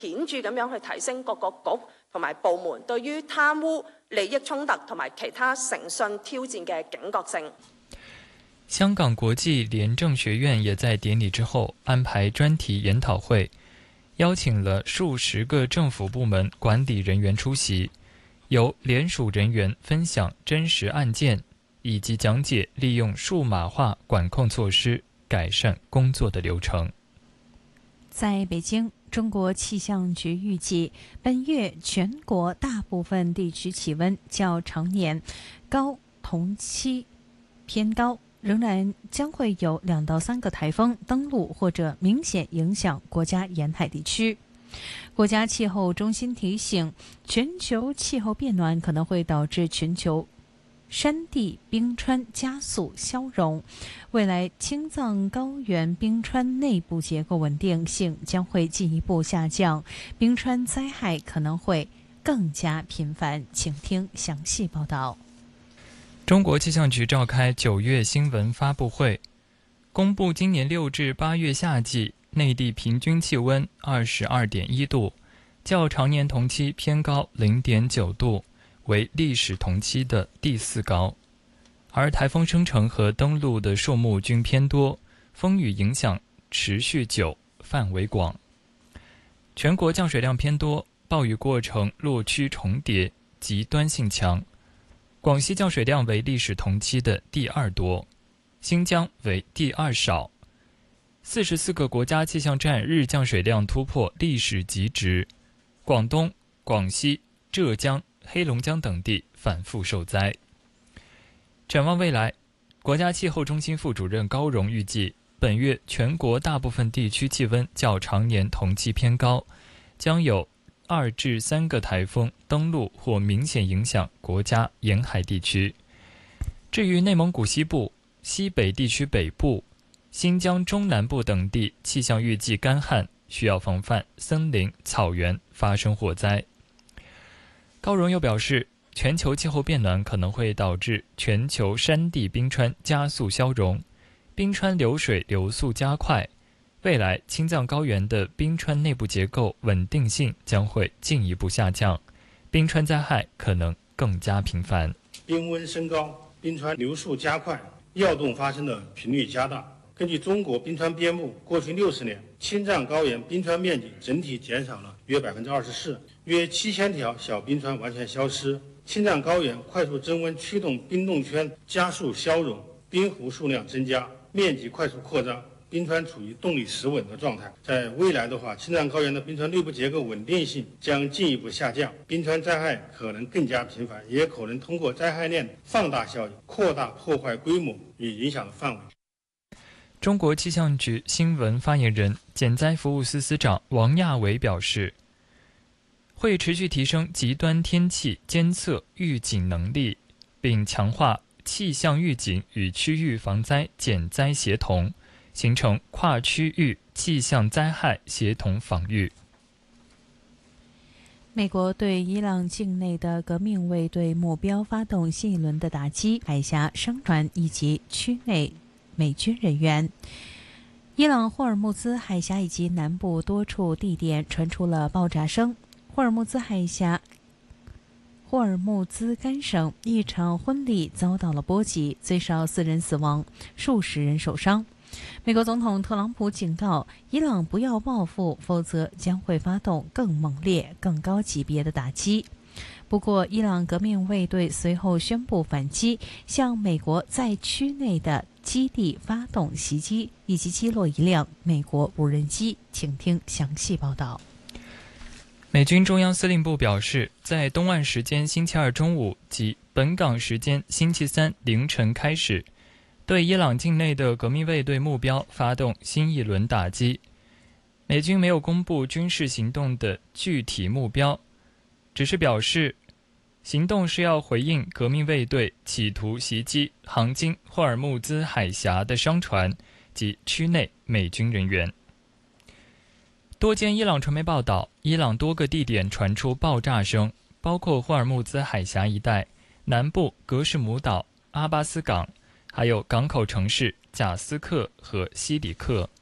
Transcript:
顯著咁樣去提升各個局同埋部門對於貪污、利益衝突同埋其他誠信挑戰嘅警覺性。 香港国际廉政学院也在典礼之后安排专题研讨会，邀请了数十个政府部门管理人员出席，由联署人员分享真实案件，以及讲解利用数码化管控措施改善工作的流程。 在北京，中国气象局预计，本月全国大部分地区气温较常年高同期偏高，仍然将会有2到3个台风登陆或者明显影响国家沿海地区。国家气候中心提醒，全球气候变暖可能会导致全球山地冰川加速消融，未来青藏高原冰川内部结构稳定性将会进一步下降，冰川灾害可能会更加频繁。请听详细报道。 中国气象局召开9月新闻发布会，公布今年6至8月夏季内地平均气温22.1度，较常年同期偏高0.9度，为历史同期的第4高。而台风生成和登陆的数目均偏多，风雨影响持续久，范围广。全国降水量偏多，暴雨过程落区重叠，极端性强。广西降水量为历史同期的第2多，新疆为第2少。44个国家气象站日降水量突破历史极值，广东、广西、浙江、黑龙江等地反复受灾。展望未来，国家气候中心副主任高荣预计，本月全国大部分地区气温较常年同期偏高，将有2至3个台风登陆或明显影响国家沿海地区。至于内蒙古西部、西北地区北部、新疆中南部等地，气象预计干旱，需要防范森林、草原发生火灾。高荣又表示，全球气候变暖可能会导致全球山地冰川加速消融，冰川流水流速加快，未来青藏高原的冰川内部结构稳定性将会进一步下降，冰川灾害可能更加频繁。 冰温升高，冰川流速加快，跃动发生的频率加大。根据中国冰川编目，过去60年，青藏高原冰川面积整体减少了约24%，约7000条小冰川完全消失。青藏高原快速增温驱动冰冻圈加速消融，冰湖数量增加，面积快速扩张，冰川处于动力实稳的状态。在未来的话，青藏高原的冰川内部结构稳定性将进一步下降，冰川灾害可能更加频繁，也可能通过灾害链放大效应扩大破坏规模与影响的范围。 中国气象局新闻发言人、减灾服务司司长王亚伟表示，会持续提升极端天气监测预警能力，并强化气象预警与区域防灾减灾协同，形成跨区域气象灾害协同防御。 美国对伊朗境内的革命卫队目标发动新一轮的打击，海峡商船以及区内美军人员。伊朗霍尔木兹海峡以及南部多处地点传出了爆炸声。霍尔木兹干省一场婚礼遭到了波及，最少4人死亡，数十人受伤。美国总统特朗普警告伊朗不要报复，否则将会发动更猛烈、更高级别的打击。不过，伊朗革命卫队随后宣布反击，向美国在区内的基地发动袭击，以及击落一辆美国无人机。请听详细报道。 美军中央司令部表示，在东岸时间星期2中午及本港时间星期3凌晨开始，对伊朗境内的革命卫队目标发动新一轮打击。美军没有公布军事行动的具体目标，只是表示行动是要回应革命卫队企图袭击航经霍尔木兹海峡的商船及区内美军人员。多间伊朗传媒报道，伊朗多个地点传出爆炸声，包括霍尔木兹海峡一带、南部格什姆岛、阿巴斯港，还有港口城市贾斯克和西里克。